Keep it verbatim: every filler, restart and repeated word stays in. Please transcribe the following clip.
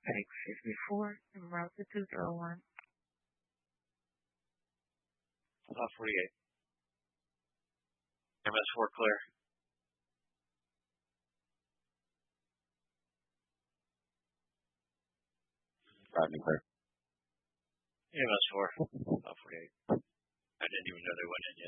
Take fifty-four and route to two zero one. Lot forty-eight. M S four clear. Rodney clear. M S four. Lot forty-eight. I didn't even know they went in yet.